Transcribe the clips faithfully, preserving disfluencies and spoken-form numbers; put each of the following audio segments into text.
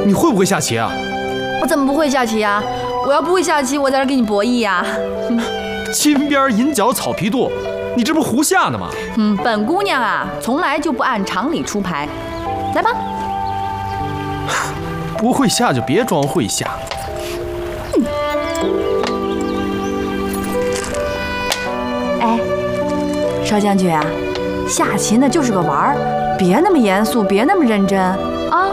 你会不会下棋啊？ 我怎么不会下棋呀？我要不会下棋，我在这跟你博弈呀。 金边银角草皮垛，你这不是胡下呢吗？ 嗯，本姑娘啊，从来就不按常理出牌。来吧。 不会下就别装会下。 嗯、哎，少将军啊，下棋呢就是个玩儿，别那么严肃，别那么认真啊。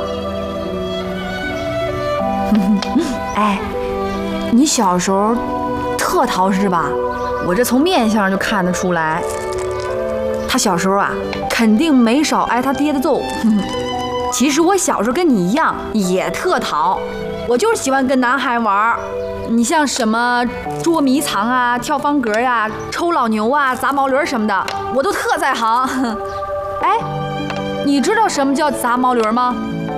哎，你小时候特淘是吧？我这从面相就看得出来。他小时候啊，肯定没少挨他爹的揍。其实我小时候跟你一样，也特淘，我就是喜欢跟男孩玩。你像什么捉迷藏啊、跳方格呀、啊、抽老牛啊、砸毛驴什么的，我都特在行。哎，你知道什么叫砸毛驴吗？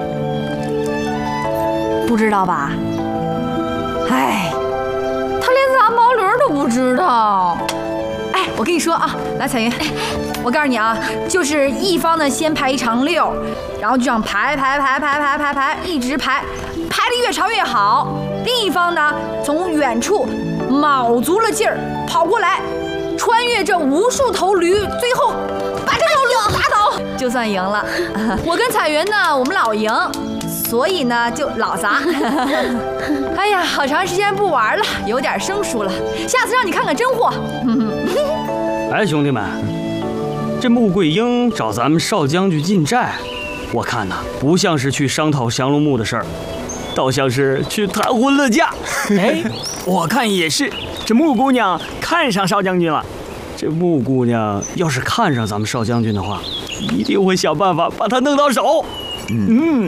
不知道吧？哎，他连砸毛驴都不知道。哎，我跟你说啊，来彩云，我告诉你啊，就是一方呢先排一长溜，然后就这样排排排排排排排，一直排，排得越长越好。另一方呢，从远处卯足了劲儿跑过来，穿越这无数头驴，最后把这头驴打倒，就算赢了。我跟彩云呢，我们老赢。所以呢，就老砸。哎呀，好长时间不玩了，有点生疏了。下次让你看看真货。 哎，兄弟们，这穆桂英找咱们少将军进寨，我看呐，不像是去商讨降龙木的事儿，倒像是去谈婚论嫁。 哎，我看也是，这穆姑娘看上少将军了。 这穆姑娘要是看上咱们少将军的话，一定会想办法把他弄到手。 嗯，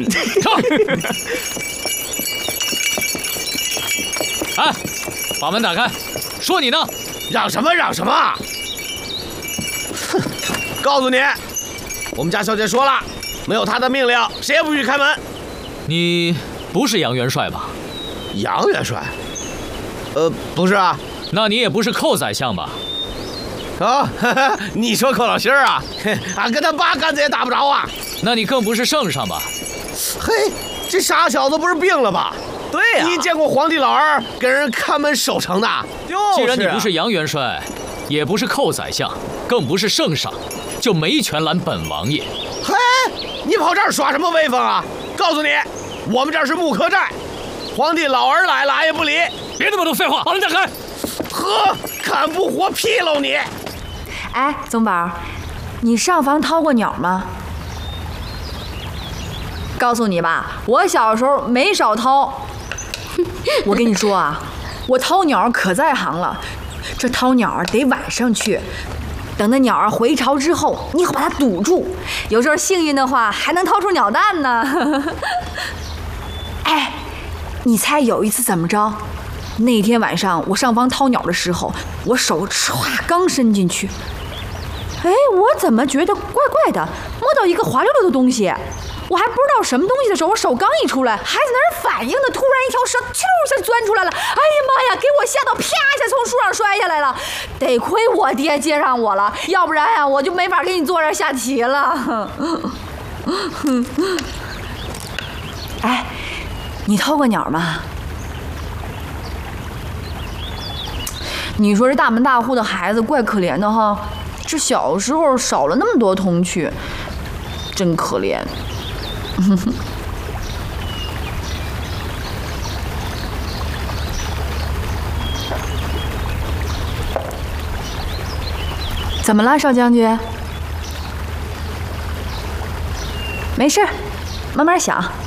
哎，把门打开，说你呢？ 嚷什么嚷什么？哼！告诉你，我们家小姐说了，没有她的命令，谁也不许开门。 你不是杨元帅吧？ 杨元帅？呃，不是啊。 那你也不是寇宰相吧？ 啊，你说寇老心儿啊？俺跟他八竿子也打不着啊。 那你更不是圣上吧？ 嘿，这傻小子不是病了吧？ 对呀、啊， 你见过皇帝老儿给人看门守城的？ 就是啊、 既然你不是杨元帅，也不是寇宰相，更不是圣上，就没权拦本王爷。 嘿，你跑这儿耍什么威风啊？告诉你，我们这儿是木柯寨，皇帝老儿来了俺也不理。 别那么多废话，把门打开。 呵，看不活劈喽你！ 哎，宗宝，你上房掏过鸟吗？告诉你吧，我小时候没少掏。我跟你说啊，我掏鸟可在行了。这掏鸟得晚上去，等那鸟回巢之后，你可把它堵住。有时候幸运的话，还能掏出鸟蛋呢。哎，你猜有一次怎么着？那天晚上我上房掏鸟的时候，我手歘刚伸进去，哎，我怎么觉得怪怪的，摸到一个滑溜溜的东西。我还不知道什么东西的时候，我手刚一出来，还在那儿反应呢，突然一条蛇啾一下钻出来了，哎呀妈呀，给我吓到啪一下从树上摔下来了。得亏我爹接上我了，要不然呀、啊，我就没法跟你坐这儿下棋了。哎，你掏过鸟吗？你说这大门大户的孩子怪可怜的哈，这小时候少了那么多童趣，真可怜。怎么了，少将军？没事，慢慢想。